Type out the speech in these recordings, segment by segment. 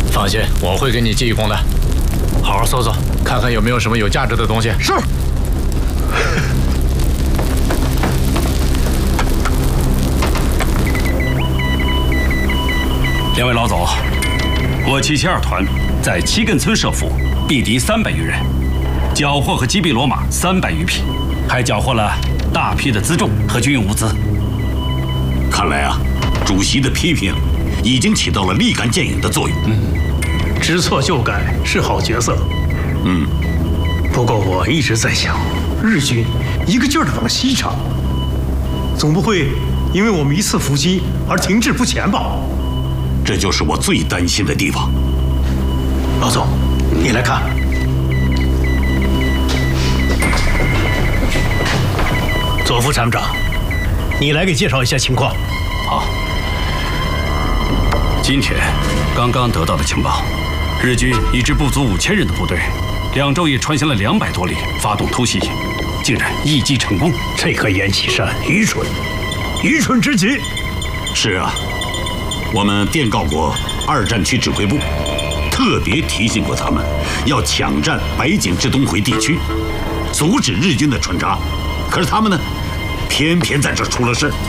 放心，我会给你记一功的。好好搜搜，看看有没有什么有价值的东西。 是。 两位老总，我772团在七根村设伏，毙敌300余人，缴获和击毙骡马300余匹，还缴获了大批的辎重和军用物资。 看来啊，主席的批评已经起到了立竿见影的作用。 知错就改是好角色。不过我一直在想，日军一个劲儿的往西撤，总不会因为我们一次伏击而停滞不前吧？ 这就是我最担心的地方。 老总，你来看。佐夫参谋长，你来给介绍一下情况。 好。今天刚刚得到的情报，日军一支不足5000人的部队，2昼夜穿行了200多里，发动突袭，竟然一击成功。 这个阎锡山愚蠢，愚蠢至极。 是啊。我们电告过2战区指挥部，特别提醒过他们要抢占白井至东回地区，阻止日军的穿插。可是他们呢，偏偏在这出了事。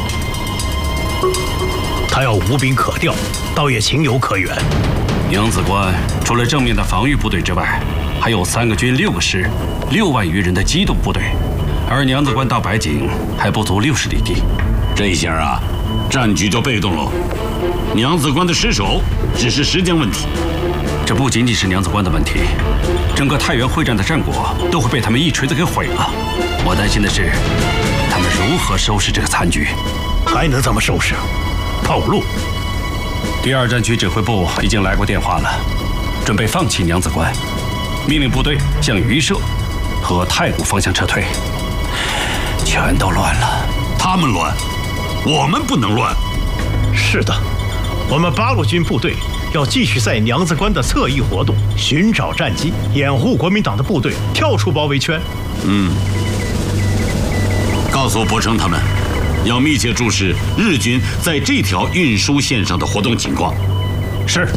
他要无兵可调，倒也情有可原。 娘子关除了正面的防御部队之外，还有3个军6个师，6万余人的机动部队，而娘子关到白井还不足60里地。 这一下啊，战局就被动了。娘子关的失守只是时间问题。 这不仅仅是娘子关的问题，整个太原会战的战果都会被他们一锤子给毁了。我担心的是，他们如何收拾这个残局？ 还能怎么收拾？跑路。 第2战区指挥部已经来过电话了，准备放弃娘子关，命令部队向榆社和太谷方向撤退。全都乱了。 他们乱，我们不能乱。 是的，我们八路军部队要继续在娘子关的侧翼活动，寻找战机，掩护国民党的部队跳出包围圈。 告诉伯承他们，要密切注视日军在这条运输线上的活动情况。 是。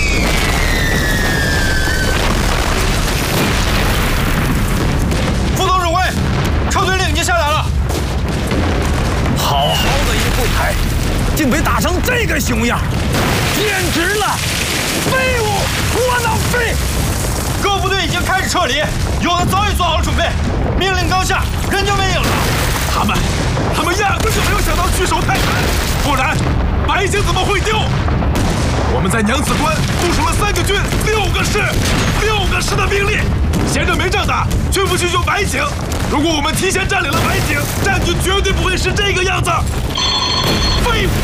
副总指挥，撤退令已经下来了。 好好的一部台，竟被打成这个熊样，简直了！废物，窝囊废！ 各部队已经开始撤离，有的早已做好了准备。命令刚下，人就没影了。 他们压根就没有想到据守太原，不然白井怎么会丢？我们在娘子关部署了3个军、6个师的兵力，闲着没仗打，去不去救白井？如果我们提前占领了白井，战局绝对不会是这个样子。废物！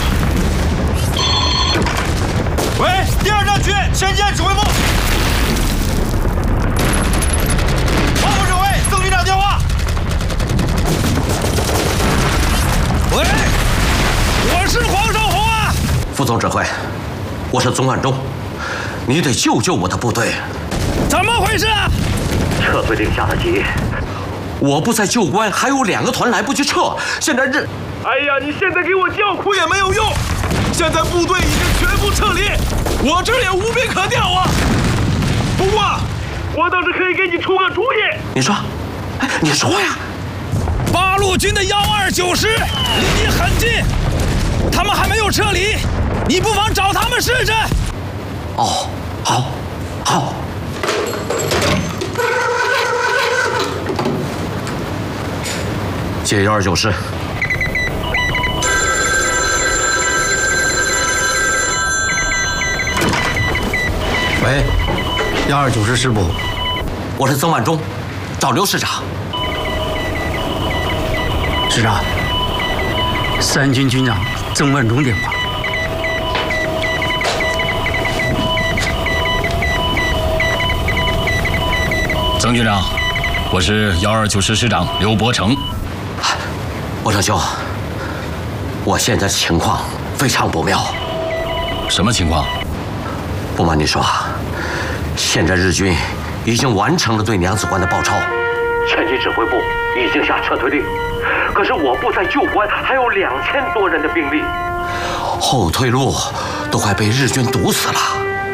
喂，第2战区前线指挥部，黄副指挥，曾局长电话。 喂，我是黄绍竑啊。 副总指挥，我是宗万忠，你得救救我的部队。 怎么回事啊？ 撤退令下得急，我部在旧关还有2个团来不及撤，现在哎呀，你现在给我叫苦也没有用，现在部队已经全部撤离，我这儿也无兵可调啊。不过，我倒是可以给你出个主意。 你说，你说呀。 八路军的129师离你很近，他们还没有撤离，你不妨找他们试试。 哦，好。接129师。喂，129师师部，我是曾万忠，找刘师长。 师长，3军军长曾万忠电话。 曾军长，我是129师师长刘伯承。 伯承兄，我现在情况非常不妙。 什么情况？ 不瞒你说，现在日军已经完成了对娘子关的包抄，前期指挥部已经下撤退令，可是我部在旧关还有2000多人的兵力，后退路都快被日军堵死了。